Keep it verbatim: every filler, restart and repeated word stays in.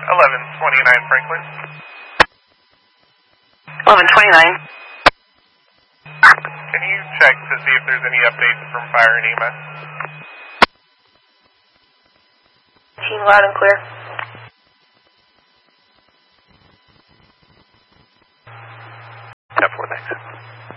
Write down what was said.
eleven twenty-nine Franklin. eleven twenty-nine. Can you check to see if there's any updates from fire and E M S? Team loud and clear. ten four, thanks.